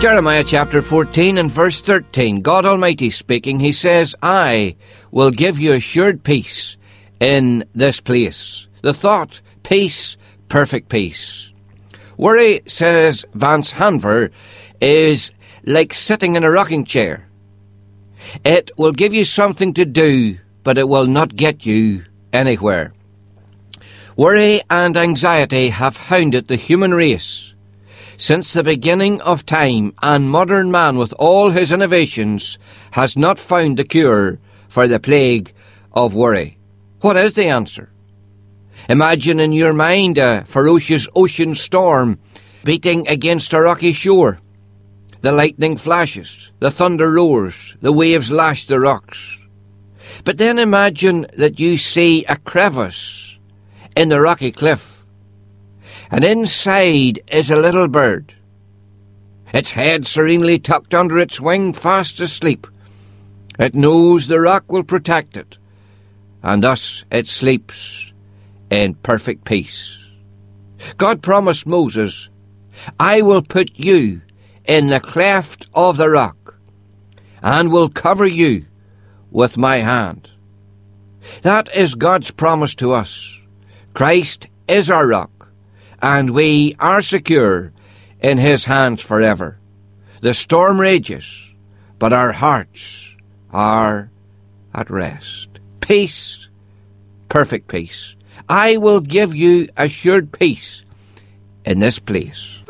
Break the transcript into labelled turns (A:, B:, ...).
A: Jeremiah chapter 14 and verse 13, God Almighty speaking, He says, I will give you assured peace in this place. The thought, peace, perfect peace. Worry, says Vance Hanver, is like sitting in a rocking chair. It will give you something to do, but it will not get you anywhere. Worry and anxiety have hounded the human race since the beginning of time, and modern man, with all his innovations, has not found the cure for the plague of worry. What is the answer? Imagine in your mind a ferocious ocean storm beating against a rocky shore. The lightning flashes, the thunder roars, the waves lash the rocks. But then imagine that you see a crevice in the rocky cliff, and inside is a little bird, its head serenely tucked under its wing, fast asleep. It knows the rock will protect it, and thus it sleeps in perfect peace. God promised Moses, I will put you in the cleft of the rock, and will cover you with my hand. That is God's promise to us. Christ is our rock, and we are secure in His hands forever. The storm rages, but our hearts are at rest. Peace, perfect peace. I will give you assured peace in this place.